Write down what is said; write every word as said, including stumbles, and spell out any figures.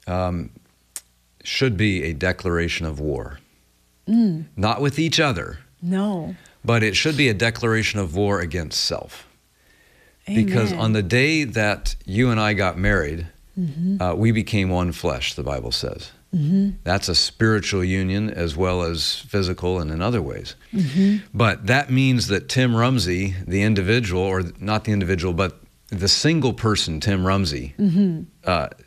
um, should be a declaration of war. Mm. Not with each other. No. But it should be a declaration of war against self. Amen. Because on the day that you and I got married, mm-hmm. uh, we became one flesh, the Bible says. Mm-hmm. That's a spiritual union as well as physical and in other ways. Mm-hmm. But that means that Tim Rumsey, the individual, or not the individual, but the single person, Tim Rumsey, mm-hmm. uh,